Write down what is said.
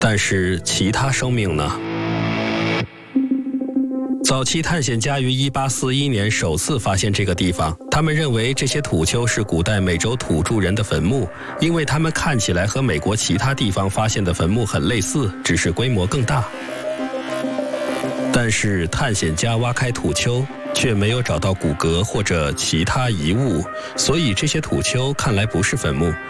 但是其他生命呢？早期探险家于1841年首次发现这个地方，他们认为这些土丘是古代美洲土著人的坟墓，因为它们看起来和美国其他地方发现的坟墓很类似，只是规模更大。但是探险家挖开土丘，却没有找到骨骼或者其他遗物，所以这些土丘看来不是坟墓，